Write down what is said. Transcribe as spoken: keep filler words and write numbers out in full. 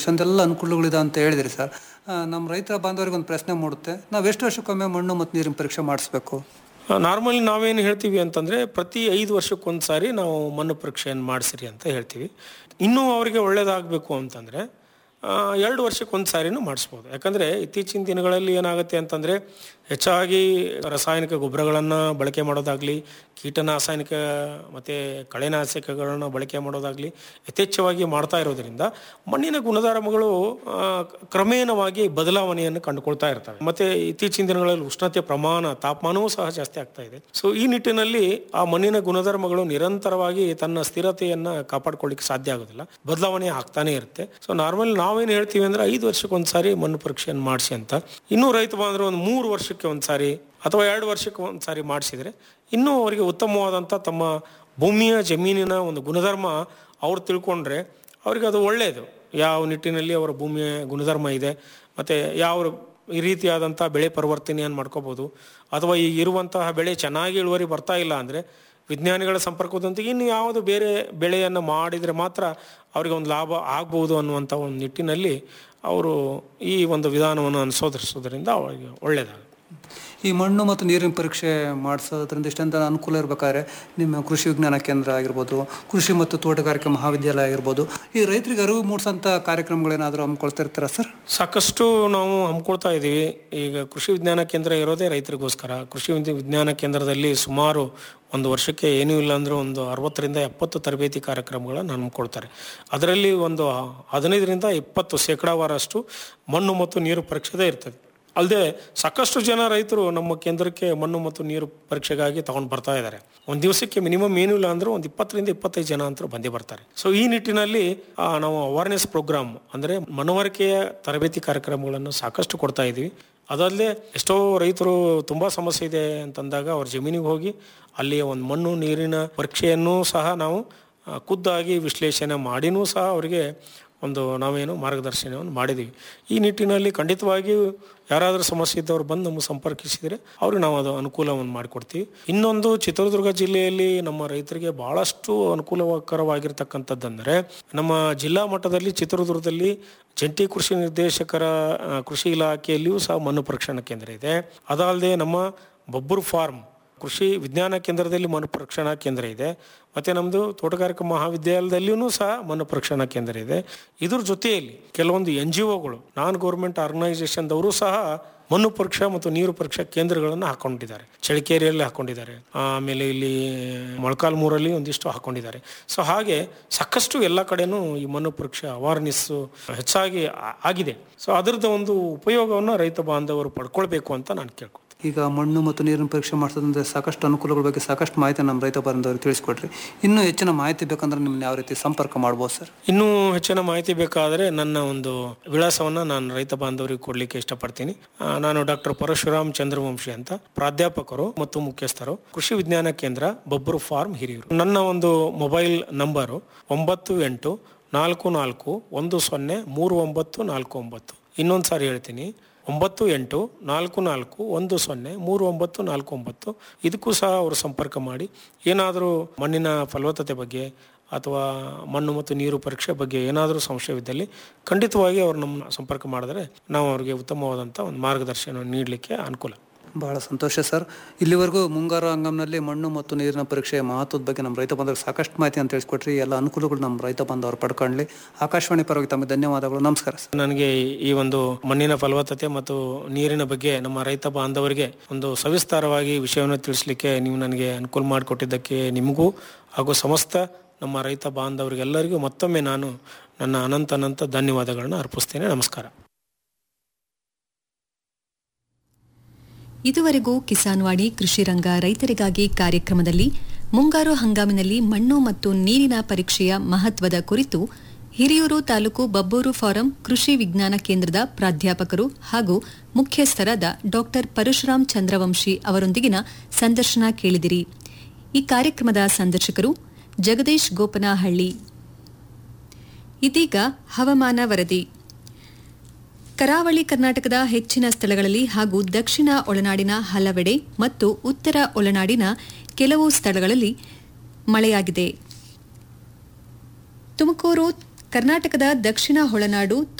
ಇಷ್ಟೊಂದೆಲ್ಲ ಅನುಕೂಲಗಳಿದೆ ಅಂತ ಹೇಳಿದ್ರಿ ಸರ್. ನಮ್ಮ ರೈತರ ಬಾಂಧವರಿಗೆ ಒಂದು ಪ್ರಶ್ನೆ ಮೂಡುತ್ತೆ, ನಾವು ಎಷ್ಟು ವರ್ಷಕ್ಕೊಮ್ಮೆ ಮಣ್ಣು ಮತ್ತು ನೀರಿನ ಪರೀಕ್ಷೆ ಮಾಡಿಸ್ಬೇಕು? ನಾರ್ಮಲಿ ನಾವೇನು ಹೇಳ್ತೀವಿ ಅಂತಂದರೆ ಪ್ರತಿ ಐದು ವರ್ಷಕ್ಕೊಂದು ಸಾರಿ ನಾವು ಮಣ್ಣು ಪರೀಕ್ಷೆಯನ್ನು ಮಾಡಿಸಿರಿ ಅಂತ ಹೇಳ್ತೀವಿ. ಇನ್ನೂ ಅವರಿಗೆ ಒಳ್ಳೆಯದಾಗಬೇಕು ಅಂತಂದರೆ ಎರಡು ವರ್ಷಕ್ಕೊಂದು ಸಾರಿನೂ ಮಾಡಿಸ್ಬೋದು. ಯಾಕಂದರೆ ಇತ್ತೀಚಿನ ದಿನಗಳಲ್ಲಿ ಏನಾಗುತ್ತೆ ಅಂತಂದರೆ ಹೆಚ್ಚಾಗಿ ರಾಸಾಯನಿಕ ಗೊಬ್ಬರಗಳನ್ನು ಬಳಕೆ ಮಾಡೋದಾಗಲಿ, ಕೀಟನಾಶಾಯನಿಕ ಮತ್ತು ಕಳೆನಾಶಕಗಳನ್ನು ಬಳಕೆ ಮಾಡೋದಾಗಲಿ ಯಥೇಚ್ಛವಾಗಿ ಮಾಡ್ತಾ ಇರೋದರಿಂದ ಮಣ್ಣಿನ ಗುಣಧರ್ಮಗಳು ಕ್ರಮೇಣವಾಗಿ ಬದಲಾವಣೆಯನ್ನು ಕಂಡುಕೊಳ್ತಾ ಇರ್ತವೆ. ಮತ್ತು ಇತ್ತೀಚಿನ ದಿನಗಳಲ್ಲಿ ಉಷ್ಣತೆ ಪ್ರಮಾಣ ತಾಪಮಾನವೂ ಸಹ ಜಾಸ್ತಿ ಆಗ್ತಾ ಇದೆ. ಸೊ ಈ ನಿಟ್ಟಿನಲ್ಲಿ ಆ ಮಣ್ಣಿನ ಗುಣಧರ್ಮಗಳು ನಿರಂತರವಾಗಿ ತನ್ನ ಸ್ಥಿರತೆಯನ್ನು ಕಾಪಾಡ್ಕೊಳ್ಳಿಕ್ಕೆ ಸಾಧ್ಯ ಆಗೋದಿಲ್ಲ, ಬದಲಾವಣೆ ಆಗ್ತಾನೆ ಇರುತ್ತೆ. ಸೊ ನಾರ್ಮಲ್ ನಾವೇನು ಹೇಳ್ತೀವಿ ಅಂದರೆ ಐದು ವರ್ಷಕ್ಕೊಂದು ಸಾರಿ ಮಣ್ಣು ಪರೀಕ್ಷೆಯನ್ನು ಮಾಡಿಸಿ ಅಂತ. ಇನ್ನೂ ರೈತ ಬಾಂಧವರು ಒಂದು ಮೂರು ವರ್ಷಕ್ಕೆ ಒಂದು ಸಾರಿ ಅಥವಾ ಎರಡು ವರ್ಷಕ್ಕೆ ಒಂದು ಸಾರಿ ಮಾಡಿಸಿದರೆ ಇನ್ನೂ ಅವರಿಗೆ ಉತ್ತಮವಾದಂಥ ತಮ್ಮ ಭೂಮಿಯ ಜಮೀನಿನ ಒಂದು ಗುಣಧರ್ಮ ಅವ್ರು ತಿಳ್ಕೊಂಡ್ರೆ ಅವ್ರಿಗೆ ಅದು ಒಳ್ಳೆಯದು. ಯಾವ ನಿಟ್ಟಿನಲ್ಲಿ ಅವರ ಭೂಮಿಯ ಗುಣಧರ್ಮ ಇದೆ ಮತ್ತು ಯಾವ ಈ ರೀತಿಯಾದಂಥ ಬೆಳೆ ಪರಿವರ್ತನೆಯನ್ನು ಮಾಡ್ಕೋಬೋದು, ಅಥವಾ ಈ ಇರುವಂತಹ ಬೆಳೆ ಚೆನ್ನಾಗಿ ಇಳುವರಿ ಬರ್ತಾ ಇಲ್ಲ ಅಂದರೆ ವಿಜ್ಞಾನಿಗಳ ಸಂಪರ್ಕದೊಂದಿಗೆ ಇನ್ನು ಯಾವುದು ಬೇರೆ ಬೆಳೆಯನ್ನು ಮಾಡಿದರೆ ಮಾತ್ರ ಅವರಿಗೆ ಒಂದು ಲಾಭ ಆಗ್ಬೋದು ಅನ್ನುವಂಥ ಒಂದು ನಿಟ್ಟಿನಲ್ಲಿ ಅವರು ಈ ಒಂದು ವಿಧಾನವನ್ನು ಅನುಸರಿಸೋದ್ರಿಂದ ಅವರಿಗೆ ಒಳ್ಳೆಯದಾಗುತ್ತೆ. ಈ ಮಣ್ಣು ಮತ್ತು ನೀರಿನ ಪರೀಕ್ಷೆ ಮಾಡಿಸೋದ್ರಿಂದ ಇಷ್ಟೊಂದು ಅನುಕೂಲ ಇರಬೇಕಾದ್ರೆ ನಿಮ್ಮ ಕೃಷಿ ವಿಜ್ಞಾನ ಕೇಂದ್ರ ಆಗಿರ್ಬೋದು, ಕೃಷಿ ಮತ್ತು ತೋಟಗಾರಿಕೆ ಮಹಾವಿದ್ಯಾಲಯ ಆಗಿರ್ಬೋದು, ಈ ರೈತರಿಗೆ ಅರಿವು ಮೂಡಿಸೋಂಥ ಕಾರ್ಯಕ್ರಮಗಳೇನಾದರೂ ಹಮ್ಮಿಕೊಳ್ತಾ ಇರ್ತೀರಾ ಸರ್? ಸಾಕಷ್ಟು ನಾವು ಹಮ್ಮಿಕೊಳ್ತಾ ಇದ್ದೀವಿ. ಈಗ ಕೃಷಿ ವಿಜ್ಞಾನ ಕೇಂದ್ರ ಇರೋದೇ ರೈತರಿಗೋಸ್ಕರ. ಕೃಷಿ ವಿಜ್ಞಾನ ಕೇಂದ್ರದಲ್ಲಿ ಸುಮಾರು ಒಂದು ವರ್ಷಕ್ಕೆ ಏನೂ ಇಲ್ಲ ಅಂದರೆ ಒಂದು ಅರವತ್ತರಿಂದ ಎಪ್ಪತ್ತು ತರಬೇತಿ ಕಾರ್ಯಕ್ರಮಗಳನ್ನು ಹಮ್ಮಿಕೊಳ್ತಾರೆ. ಅದರಲ್ಲಿ ಒಂದು ಹದಿನೈದರಿಂದ ಇಪ್ಪತ್ತು ಶೇಕಡಾವಾರಷ್ಟು ಮಣ್ಣು ಮತ್ತು ನೀರು ಪರೀಕ್ಷೆದೇ ಇರ್ತದೆ. ಅಲ್ಲದೆ ಸಾಕಷ್ಟು ಜನ ರೈತರು ನಮ್ಮ ಕೇಂದ್ರಕ್ಕೆ ಮಣ್ಣು ಮತ್ತು ನೀರು ಪರೀಕ್ಷೆಗಾಗಿ ತಗೊಂಡು ಬರ್ತಾ ಇದ್ದಾರೆ. ಒಂದು ದಿವಸಕ್ಕೆ ಮಿನಿಮಮ್ ಏನೂ ಇಲ್ಲ ಅಂದರೂ ಒಂದು ಇಪ್ಪತ್ತರಿಂದ ಇಪ್ಪತ್ತೈದು ಜನ ಅಂತೂ ಬಂದೇ ಬರ್ತಾರೆ. ಸೊ ಈ ನಿಟ್ಟಿನಲ್ಲಿ ನಾವು ಅವೇರ್ನೆಸ್ ಪ್ರೋಗ್ರಾಮ್ ಅಂದರೆ ಮನವರಿಕೆಯ ತರಬೇತಿ ಕಾರ್ಯಕ್ರಮಗಳನ್ನು ಸಾಕಷ್ಟು ಕೊಡ್ತಾ ಇದ್ದೀವಿ. ಅದಲ್ಲದೆ ಎಷ್ಟೋ ರೈತರು ತುಂಬ ಸಮಸ್ಯೆ ಇದೆ ಅಂತಂದಾಗ ಅವ್ರ ಜಮೀನಿಗೆ ಹೋಗಿ ಅಲ್ಲಿಯ ಒಂದು ಮಣ್ಣು ನೀರಿನ ಪರೀಕ್ಷೆಯನ್ನು ಸಹ ನಾವು ಖುದ್ದಾಗಿ ವಿಶ್ಲೇಷಣೆ ಮಾಡಿನೂ ಸಹ ಅವರಿಗೆ ಒಂದು ನಾವೇನು ಮಾರ್ಗದರ್ಶನವನ್ನು ಮಾಡಿದ್ದೀವಿ. ಈ ನಿಟ್ಟಿನಲ್ಲಿ ಖಂಡಿತವಾಗಿಯೂ ಯಾರಾದರೂ ಸಮಸ್ಯೆ ಇದ್ದವ್ರು ಬಂದು ನಮಗೆ ಸಂಪರ್ಕಿಸಿದರೆ ಅವ್ರಿಗೆ ನಾವು ಅದು ಅನುಕೂಲವನ್ನು ಮಾಡಿಕೊಡ್ತೀವಿ. ಇನ್ನೊಂದು, ಚಿತ್ರದುರ್ಗ ಜಿಲ್ಲೆಯಲ್ಲಿ ನಮ್ಮ ರೈತರಿಗೆ ಭಾಳಷ್ಟು ಅನುಕೂಲಕರವಾಗಿರ್ತಕ್ಕಂಥದ್ದಂದರೆ ನಮ್ಮ ಜಿಲ್ಲಾ ಮಟ್ಟದಲ್ಲಿ ಚಿತ್ರದುರ್ಗದಲ್ಲಿ ಜಂಟಿ ಕೃಷಿ ನಿರ್ದೇಶಕರ ಕೃಷಿ ಇಲಾಖೆಯಲ್ಲಿಯೂ ಸಹ ಮಣ್ಣು ಪರೀಕ್ಷಣಾ ಕೇಂದ್ರ ಇದೆ. ಅದಲ್ಲದೆ ನಮ್ಮ ಬಬ್ಬೂರು ಫಾರ್ಮ್ ಕೃಷಿ ವಿಜ್ಞಾನ ಕೇಂದ್ರದಲ್ಲಿ ಮಣ್ಣು ಪರೀಕ್ಷಣಾ ಕೇಂದ್ರ ಇದೆ. ಮತ್ತು ನಮ್ಮದು ತೋಟಗಾರಿಕಾ ಮಹಾವಿದ್ಯಾಲಯದಲ್ಲಿಯೂ ಸಹ ಮಣ್ಣು ಪರೀಕ್ಷಣಾ ಕೇಂದ್ರ ಇದೆ. ಇದ್ರ ಜೊತೆಯಲ್ಲಿ ಕೆಲವೊಂದು ಎನ್ ಜಿ ಒಗಳು, ನಾನ್ ಗೌರ್ಮೆಂಟ್ ಆರ್ಗನೈಸೇಷನ್ದವರು ಸಹ ಮಣ್ಣು ಪರೀಕ್ಷಾ ಮತ್ತು ನೀರು ಪರೀಕ್ಷಾ ಕೇಂದ್ರಗಳನ್ನು ಹಾಕೊಂಡಿದ್ದಾರೆ. ಚಳಿಕೇರಿಯಲ್ಲಿ ಹಾಕೊಂಡಿದ್ದಾರೆ, ಆಮೇಲೆ ಇಲ್ಲಿ ಮೊಳಕಾಲ್ಮೂರಲ್ಲಿ ಒಂದಿಷ್ಟು ಹಾಕೊಂಡಿದ್ದಾರೆ. ಸೊ ಹಾಗೆ ಸಾಕಷ್ಟು ಎಲ್ಲ ಕಡೆನೂ ಈ ಮಣ್ಣು ಪರೀಕ್ಷೆ ಅವೇರ್ನೆಸ್ಸು ಹೆಚ್ಚಾಗಿ ಆಗಿದೆ. ಸೊ ಅದರದ್ದು ಒಂದು ಉಪಯೋಗವನ್ನು ರೈತ ಬಾಂಧವರು ಪಡ್ಕೊಳ್ಬೇಕು ಅಂತ ನಾನು ಕೇಳ್ಕೊಳ್ತೀನಿ. ಈಗ ಮಣ್ಣು ಮತ್ತು ನೀರಿನ ಪರೀಕ್ಷೆ ಮಾಡಿಸೋದ್ರಿಂದ ಸಾಕಷ್ಟು ಅನುಕೂಲಗಳ ಬಗ್ಗೆ ಸಾಕಷ್ಟು ಮಾಹಿತಿ ನಮ್ಮ ರೈತ ಬಾಂಧವರಿಗೆ ತಿಳಿಸ್ಕೊಡ್ರಿ. ಇನ್ನೂ ಹೆಚ್ಚಿನ ಮಾಹಿತಿ ಬೇಕಂದ್ರೆ ನಿಮ್ಮನ್ನ ಯಾವ ರೀತಿ ಸಂಪರ್ಕ ಮಾಡ್ಬೋದು ಸರ್? ಇನ್ನೂ ಹೆಚ್ಚಿನ ಮಾಹಿತಿ ಬೇಕಾದರೆ ನನ್ನ ಒಂದು ವಿಳಾಸವನ್ನು ನಾನು ರೈತ ಬಾಂಧವರಿಗೆ ಕೊಡಲಿಕ್ಕೆ ಇಷ್ಟಪಡ್ತೀನಿ. ನಾನು ಡಾಕ್ಟರ್ ಪರಶುರಾಮ್ ಚಂದ್ರವಂಶಿ ಅಂತ, ಪ್ರಾಧ್ಯಾಪಕರು ಮತ್ತು ಮುಖ್ಯಸ್ಥರು, ಕೃಷಿ ವಿಜ್ಞಾನ ಕೇಂದ್ರ, ಬಬ್ಬೂರು ಫಾರ್ಮ್, ಹಿರಿಯೂರು. ನನ್ನ ಒಂದು ಮೊಬೈಲ್ ನಂಬರು ಒಂಬತ್ತು ಎಂಟು ನಾಲ್ಕು ನಾಲ್ಕು ಒಂದು ಸೊನ್ನೆ ಮೂರು ಒಂಬತ್ತು ನಾಲ್ಕು ಒಂಬತ್ತು. ಇನ್ನೊಂದು ಸಾರಿ ಹೇಳ್ತೀನಿ, ಒಂಬತ್ತು ಎಂಟು ನಾಲ್ಕು ನಾಲ್ಕು ಒಂದು ಸೊನ್ನೆ ಮೂರು ಒಂಬತ್ತು ನಾಲ್ಕು ಒಂಬತ್ತು. ಇದಕ್ಕೂ ಸಹ ಅವರು ಸಂಪರ್ಕ ಮಾಡಿ ಏನಾದರೂ ಮಣ್ಣಿನ ಫಲವತ್ತತೆ ಬಗ್ಗೆ ಅಥವಾ ಮಣ್ಣು ಮತ್ತು ನೀರು ಪರೀಕ್ಷೆ ಬಗ್ಗೆ ಏನಾದರೂ ಸಂಶಯವಿದ್ದಲ್ಲಿ ಖಂಡಿತವಾಗಿ ಅವರು ನಮ್ಮ ಸಂಪರ್ಕ ಮಾಡಿದ್ರೆ ನಾವು ಅವರಿಗೆ ಉತ್ತಮವಾದಂಥ ಒಂದು ಮಾರ್ಗದರ್ಶನ ನೀಡಲಿಕ್ಕೆ ಅನುಕೂಲ. ಬಹಳ ಸಂತೋಷ ಸರ್. ಇಲ್ಲಿವರೆಗೂ ಮುಂಗಾರು ಹಂಗಾಮಿನಲ್ಲಿ ಮಣ್ಣು ಮತ್ತು ನೀರಿನ ಪರೀಕ್ಷೆಯ ಮಹತ್ವದ ಬಗ್ಗೆ ನಮ್ಮ ರೈತ ಬಾಂಧವರು ಸಾಕಷ್ಟು ಮಾಹಿತಿಯನ್ನು ತಿಳಿಸ್ಕೊಟ್ರಿ. ಎಲ್ಲ ಅನುಕೂಲಗಳು ನಮ್ಮ ರೈತ ಬಾಂಧವರು ಪಡ್ಕೊಳ್ಳಿ. ಆಕಾಶವಾಣಿ ಪರವಾಗಿ ತಮಗೆ ಧನ್ಯವಾದಗಳು. ನಮಸ್ಕಾರ ಸರ್. ನನಗೆ ಈ ಒಂದು ಮಣ್ಣಿನ ಫಲವತ್ತತೆ ಮತ್ತು ನೀರಿನ ಬಗ್ಗೆ ನಮ್ಮ ರೈತ ಬಾಂಧವರಿಗೆ ಒಂದು ಸವಿಸ್ತಾರವಾಗಿ ವಿಷಯವನ್ನು ತಿಳಿಸಲಿಕ್ಕೆ ನೀವು ನನಗೆ ಅನುಕೂಲ ಮಾಡಿಕೊಟ್ಟಿದ್ದಕ್ಕೆ ನಿಮಗೂ ಹಾಗೂ ಸಮಸ್ತ ನಮ್ಮ ರೈತ ಬಾಂಧವರಿಗೆಲ್ಲರಿಗೂ ಮತ್ತೊಮ್ಮೆ ನಾನು ನನ್ನ ಅನಂತ ಅನಂತ ಧನ್ಯವಾದಗಳನ್ನು ಅರ್ಪಿಸ್ತೇನೆ. ನಮಸ್ಕಾರ. ಇದುವರೆಗೂ ಕಿಸಾನ್ ವಾಣಿ ಕೃಷಿ ರಂಗ ರೈತರಿಗಾಗಿ ಕಾರ್ಯಕ್ರಮದಲ್ಲಿ ಮುಂಗಾರು ಹಂಗಾಮಿನಲ್ಲಿ ಮಣ್ಣು ಮತ್ತು ನೀರಿನ ಪರೀಕ್ಷೆಯ ಮಹತ್ವದ ಕುರಿತು ಹಿರಿಯೂರು ತಾಲೂಕು ಬಬ್ಬೂರು ಫಾರಂ ಕೃಷಿ ವಿಜ್ಞಾನ ಕೇಂದ್ರದ ಪ್ರಾಧ್ಯಾಪಕರು ಹಾಗೂ ಮುಖ್ಯಸ್ಥರಾದ ಡಾಕ್ಟರ್ ಪರಶುರಾಮ್ ಚಂದ್ರವಂಶಿ ಅವರೊಂದಿಗಿನ ಸಂದರ್ಶನ ಕೇಳಿದಿರಿ. ಈ ಕಾರ್ಯಕ್ರಮದ ಸಂದರ್ಶಕರು ಜಗದೀಶ್ ಗೋಪನಹಳ್ಳಿ. ಇದೀಗ ಹವಾಮಾನ ವರದಿ. ಕರಾವಳಿ ಕರ್ನಾಟಕದ ಹೆಚ್ಚಿನ ಸ್ಥಳಗಳಲ್ಲಿ ಹಾಗೂ ದಕ್ಷಿಣ ಒಳನಾಡಿನ ಹಲವೆಡೆ ಮತ್ತು ಉತ್ತರ ಒಳನಾಡಿನ ಕೆಲವು ಸ್ಥಳಗಳಲ್ಲಿ ಮಳೆಯಾಗಿದೆ. ತುಮಕೂರು, ಕರ್ನಾಟಕದ ದಕ್ಷಿಣ ಒಳನಾಡು